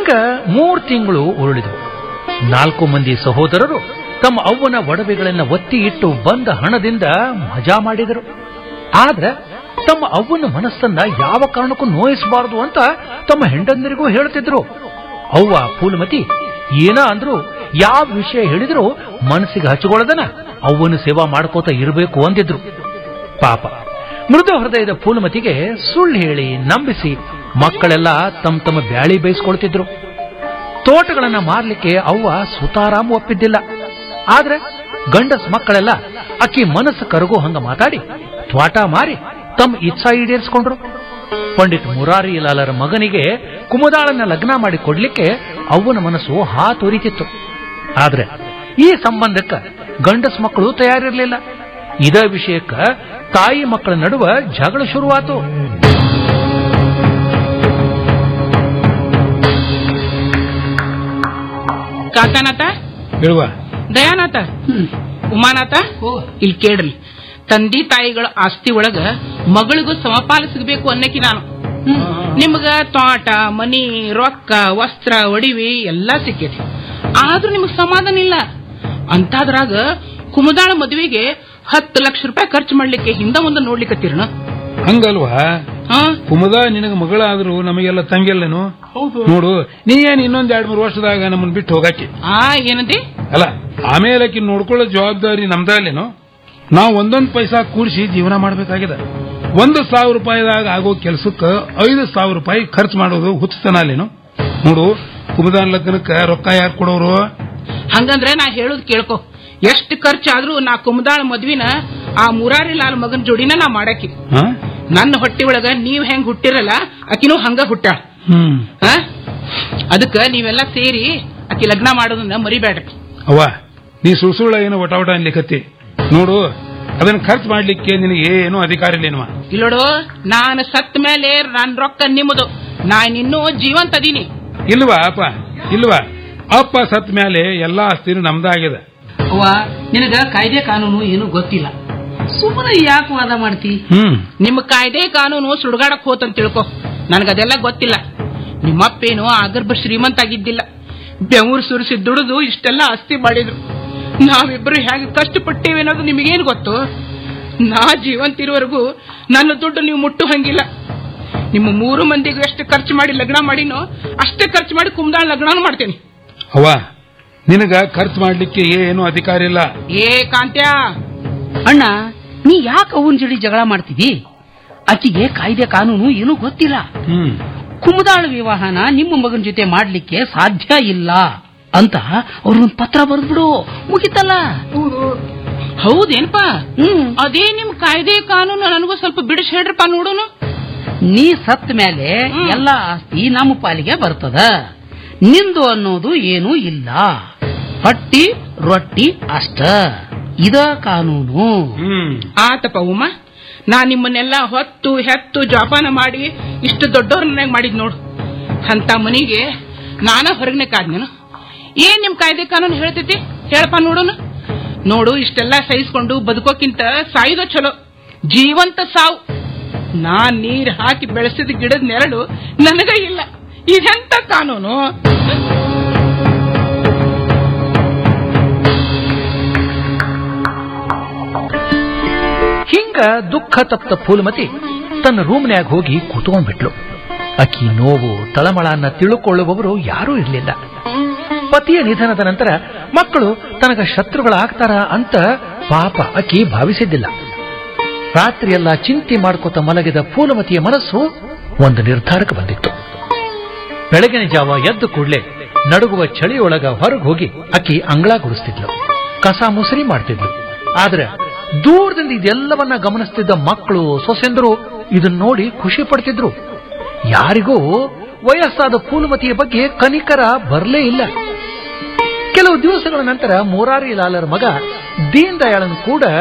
ಹಿಂಗ 3 ತಿಂಗಳು ಉರುಳಿದವು. 4 ಮಂದಿ ಸಹೋದರರು ತಮ್ಮ ಅವ್ವನ ಒಡವೆಗಳನ್ನು ಒತ್ತಿ ಇಟ್ಟು ಬಂದ ಹಣದಿಂದ ಮಜಾ ಮಾಡಿದರು. ಆದ್ರೆ ತಮ್ಮ ಅವ್ವನ ಮನಸ್ಸನ್ನ ಯಾವ ಕಾರಣಕ್ಕೂ ನೋಯಿಸಬಾರದು ಅಂತ ತಮ್ಮ ಹೆಂಡಂದರಿಗೂ ಹೇಳ್ತಿದ್ರು. ಅವ್ವ ಫೂಲಮತಿ ಏನ ಅಂದ್ರು ಯಾವ ವಿಷಯ ಹೇಳಿದ್ರು ಮನಸ್ಸಿಗೆ ಹಚ್ಕೊಳ್ಳದನ ಅವ್ವನ ಸೇವಾ ಮಾಡ್ಕೋತ ಇರಬೇಕು ಅಂದಿದ್ರು. ಪಾಪ ಮೃದು ಹೃದಯದ ಫೂಲಮತಿಗೆ ಸುಳ್ಳು ಹೇಳಿ ನಂಬಿಸಿ ಮಕ್ಕಳೆಲ್ಲ ತಮ್ಮ ತಮ್ಮ ಬ್ಯಾಳಿ ಬೇಯಿಸ್ಕೊಳ್ತಿದ್ರು. ತೋಟಗಳನ್ನ ಮಾರ್ಲಿಕ್ಕೆ ಅವ್ವ ಸುತಾರಾಮ್ ಒಪ್ಪಿದ್ದಿಲ್ಲ. ಆದ್ರೆ ಗಂಡಸ್ ಮಕ್ಕಳೆಲ್ಲ ಅಕ್ಕಿ ಮನಸ್ಸು ಕರಗೋ ಹಂಗ ಮಾತಾಡಿ ತ್ವಾಟ ಮಾರಿ ತಮ್ಮ ಇಚ್ಛಾ ಈಡೇರಿಸಿಕೊಂಡ್ರು. ಪಂಡಿತ್ ಮುರಾರಿ ಲಾಲರ ಮಗನಿಗೆ ಕುಮುದಾಳನ್ನ ಲಗ್ನ ಮಾಡಿ ಕೊಡ್ಲಿಕ್ಕೆ ಅವ್ವನ ಮನಸ್ಸು ಹಾತೊರಿತಿತ್ತು. ಆದ್ರೆ ಈ ಸಂಬಂಧಕ್ಕ ಗಂಡಸ್ ಮಕ್ಕಳು ತಯಾರಿರಲಿಲ್ಲ. ಇದೇ ವಿಷಯಕ್ಕ ತಾಯಿ ಮಕ್ಕಳ ನಡುವ ಜಗಳ ಶುರುವಾತು. ಕಾಕಾನಾಥ, ದಯಾನಾಥ, ಉಮಾನಾಥ, ಇಲ್ಲಿ ಕೇಳ್ರಿ. ತಂದೆ ತಾಯಿಗಳ ಆಸ್ತಿ ಒಳಗ ಮಗಳಿಗೂ ಸಮಪಾಲು ಸಿಗಬೇಕು ಅನ್ನಕ್ಕೆ ನಾನು ನಿಮ್ಗ ತೋಟ ಮನಿ ರೊಕ್ಕ ವಸ್ತ್ರ ಒಡಿವಿ ಎಲ್ಲಾ ಸಿಕ್ಕೈತಿ. ಆದ್ರೂ ನಿಮಗ್ ಸಮಾಧಾನ ಇಲ್ಲ. ಅಂತಾದ್ರಾಗ ಕುಮುದಾಳ ಮದುವೆಗೆ 10 ಲಕ್ಷ ರೂಪಾಯಿ ಖರ್ಚು ಮಾಡ್ಲಿಕ್ಕೆ ಹಿಂದ ಮುಂದೆ ನೋಡ್ಲಿಕ್ಕತ್ತೀರಣ. ಹಂಗಲ್ವಾ? ಕುಮುದಾ ನಿನಗ ಮಗಳಾದ್ರು ನಮಗೆಲ್ಲ ತಂಗಿಲ್ಲೇನು? ನೋಡು, ನೀ ಏನ್ ಇನ್ನೊಂದ್ 2-3 ವರ್ಷದಾಗ ನಮ್ಮನ್ ಬಿಟ್ಟು ಹೋಗಾಕಿ. ಏನಂದಿ? ಅಲ್ಲ, ಆಮೇಲೆ ನೋಡ್ಕೊಳ್ಳೋ ಜವಾಬ್ದಾರಿ ನಮ್ದಲ್ಲೇನು? ನಾವು ಒಂದೊಂದ್ ಪೈಸಾ ಕೂಡಿಸಿ ಜೀವನ ಮಾಡ್ಬೇಕಾಗಿದೆ. 1,000 ರೂಪಾಯಿದಾಗ ಆಗೋ ಕೆಲ್ಸಕ್ಕ 5,000 ರೂಪಾಯಿ ಖರ್ಚು ಮಾಡೋದು ಹುಚ್ಚತನ ಅಲ್ಲೇನು? ನೋಡು, ಕುಮುದಾನ್ ಲಗ್ನಕ್ಕ ರೊಕ್ಕ ಯಾರು ಕೊಡೋರು? ಹಂಗಂದ್ರೆ ನಾ ಹೇಳುದ್ ಕೇಳ್ಕೊ. ಎಷ್ಟು ಖರ್ಚಾದ್ರೂ ನಾ ಕುಮುದಾಳ ಮದ್ವಿನ ಆ ಮುರಾರಿ ಲಾಲ್ ಮಗನ್ ಜೋಡಿನ ನಾ ಮಾಡಾಕಿ. ನನ್ನ ಹೊಟ್ಟಿ ಒಳಗ ನೀವ್ ಹೆಂಗ್ ಹುಟ್ಟಿರಲ್ಲ ಆಕಿನೂ ಹಂಗ ಹುಟ್ಟಾಳ. ಅದಕ್ಕ ನೀವೆಲ್ಲ ಸೇರಿ ಆಕಿ ಲಗ್ನ ಮಾಡೋದನ್ನ ಮರಿಬೇಡ್ರಿ. ಅವ್ವ, ನೀ ಸುಳ್ಳ ಏನೋ ಒಟ ಅನ್ಲಿಕತ್ತಿ. ನೋಡು, ಅದನ್ನ ಖರ್ಚು ಮಾಡ್ಲಿಕ್ಕೆ ನಿನಗೆ ಏನು ಅಧಿಕಾರ ಇಲ್ಲೇನುವ? ಇಲ್ಲೋಡು, ನಾನು ಸತ್ ಮೇಲೆ ನನ್ ರೊಕ್ಕ ನಿಮ್ಮದು. ನಾನಿನ್ನೂ ಜೀವಂತ ಅದೀನಿ. ಇಲ್ವಾ ಅಪ್ಪ? ಇಲ್ವಾ? ಅಪ್ಪ ಸತ್ ಮೇಲೆ ಎಲ್ಲಾ ಆಸ್ತಿನೂ ನಮ್ದಾಗಿದೆ. ಅವ್ವ, ನಿನಗ ಕಾಯ್ದೆ ಕಾನೂನು ಏನು ಗೊತ್ತಿಲ್ಲ. ಸುಮ್ಮನೆ ಯಾಕೆ ವಾದ ಮಾಡ್ತಿ? ನಿಮ್ಮ ಕಾಯ್ದೆ ಕಾನೂನು ಸುಡುಗಾಡಕ್ ಹೋತಂತ ತಿಳ್ಕೊ. ನನಗದೆಲ್ಲ ಗೊತ್ತಿಲ್ಲ. ನಿಮ್ಮಪ್ಪೇನು ಆಗರ್ಭ ಶ್ರೀಮಂತ ಆಗಿದ್ದಿಲ್ಲ. ಬೆವರು ಸುರಿಸಿ ದುಡಿದು ಇಷ್ಟೆಲ್ಲ ಆಸ್ತಿ ಮಾಡಿದ್ರು. ನಾವಿಬ್ಬರು ಹೇಗೆ ಕಷ್ಟಪಟ್ಟೇವೆ ಅನ್ನೋದು ನಿಮಗೇನು ಗೊತ್ತು? ನಾ ಜೀವಂತಿರುವವರೆಗೂ ನನ್ನ ದುಡ್ಡು ನೀವು ಮುಟ್ಟು ಹಂಗಿಲ್ಲ. ನಿಮ್ಮ 3 ಮಂದಿಗೂ ಎಷ್ಟು ಖರ್ಚು ಮಾಡಿ ಲಗ್ನ ಮಾಡಿನೋ ಅಷ್ಟೇ ಖರ್ಚು ಮಾಡಿ ಕುಮದಾಳ ಲಗ್ನ ಮಾಡ್ತೇನೆ. ಅವ್ವ, ನಿನಗ ಖರ್ಚು ಮಾಡ್ಲಿಕ್ಕೆ ಏನು ಅಧಿಕಾರ ಇಲ್ಲ. ಕಾಂತ್ಯ ಅಣ್ಣ, ನೀ ಯಾಕೆ ಅವನ್ ಜಡಿ ಜಗಳ ಮಾಡ್ತಿದಿ? ಆಕಿಗೆ ಕಾಯ್ದೆ ಕಾನೂನು ಏನು ಗೊತ್ತಿಲ್ಲ. ಕುಮುದಾಳ ವಿವಾಹನ ನಿಮ್ಮ ಮಗನ ಜೊತೆ ಮಾಡ್ಲಿಕ್ಕೆ ಸಾಧ್ಯ ಇಲ್ಲ ಅಂತ ಅವ್ರೊಂದ್ ಪತ್ರ ಬರ್ದ್ಬಿಡು, ಮುಗಿತಲ್ಲ. ಹೌದೇನಪ್ಪ? ಅದೇ ನಿಮ್ ಕಾಯ್ದೆ ಕಾನೂನು ನನಗೂ ಸ್ವಲ್ಪ ಬಿಡಿಸಿ ಹೇಳ್ರಪ್ಪ ನೋಡೋನು. ನೀ ಸತ್ ಮೇಲೆ ಎಲ್ಲಾ ಆಸ್ತಿ ನಮ್ಮ ಪಾಲಿಗೆ ಬರ್ತದ. ನಿಂದು ಅನ್ನೋದು ಏನೂ ಇಲ್ಲ. ಹೊಟ್ಟಿ ರೊಟ್ಟಿ ಅಷ್ಟ. ಇದ ಕಾನೂನು. ಆತಪ್ಪ ಉಮಾ, ನಾ ನಿಮ್ಮನ್ನೆಲ್ಲ ಹೊತ್ತು ಹೆತ್ತು ಜೋಪಾನ ಮಾಡಿ ಇಷ್ಟು ದೊಡ್ಡವ್ರನ್ನ ಮಾಡಿದ್ ನೋಡು. ಅಂತ ಮನಿಗೆ ನಾನ ಹೊರಗನೆ ಕಾದ್ನೇನು? ಏನ್ ನಿಮ್ ಕಾಯ್ದೆ ಕಾನೂನು ಹೇಳ್ತೈತಿ ಹೇಳಪ್ಪ ನೋಡೋನು. ನೋಡು, ಇಷ್ಟೆಲ್ಲ ಸಹಿಸ್ಕೊಂಡು ಬದುಕೋಕ್ಕಿಂತ ಸಾಯುದ ಚಲೋ. ಜೀವಂತ ಸಾವು. ನಾನ್ ನೀರ್ ಹಾಕಿ ಬೆಳೆಸಿದ ಗಿಡದ ನೆರಳು ನನಗ ಇಲ್ಲ. ಇದೆಂತ ಕಾನೂನು? ಹಿಂಗ ದುಃಖ ತಪ್ತ ಫೂಲಮತಿ ತನ್ನ ರೂಮ್ನ್ಯಾಗ ಹೋಗಿ ಕೂತ್ಕೊಂಡ್ಬಿಟ್ಲು. ಅಕ್ಕಿ ನೋವು ತಳಮಳನ್ನ ತಿಳುಕೊಳ್ಳುವವರು ಯಾರೂ ಇರಲಿಲ್ಲ. ಪತಿಯ ನಿಧನದ ನಂತರ ಮಕ್ಕಳು ತನಗ ಶತ್ರುಗಳಾಗ್ತಾರ ಅಂತ ಪಾಪ ಅಕ್ಕಿ ಭಾವಿಸಿದ್ದಿಲ್ಲ. ರಾತ್ರಿಯೆಲ್ಲ ಚಿಂತೆ ಮಾಡ್ಕೋತ ಮಲಗಿದ ಫೂಲಮತಿಯ ಮನಸ್ಸು ಒಂದು ನಿರ್ಧಾರಕ್ಕೆ ಬಂದಿತ್ತು. ಬೆಳಗಿನ ಜಾವ ಎದ್ದು ಕೂಡಲೇ ನಡುಗುವ ಚಳಿಯೊಳಗ ಹೊರಗೆ ಹೋಗಿ ಅಕ್ಕಿ ಅಂಗಳ ಗುಡಿಸ್ತಿದ್ಲು, ಕಸ ಮುಸರಿ ಮಾಡ್ತಿದ್ಲು. ಆದ್ರೆ ದೂರದಿಂದ ಇದೆಲ್ಲವನ್ನ ಗಮನಿಸ್ತಿದ್ದ ಮಕ್ಕಳು ಸೊಸೆಂದರು ಇದನ್ನ ನೋಡಿ ಖುಷಿ ಪಡ್ತಿದ್ರು. ಯಾರಿಗೂ ವಯಸ್ಸಾದ ಫೂಲಮತಿಯ ಬಗ್ಗೆ ಕನಿಕರ ಬರಲೇ ಇಲ್ಲ. ಕೆಲವು ದಿವಸಗಳ ನಂತರ ಮುರಾರಿ ಲಾಲರ ಮಗ ದೀನ್ ದಯಾಳನ್ ಕೂಡ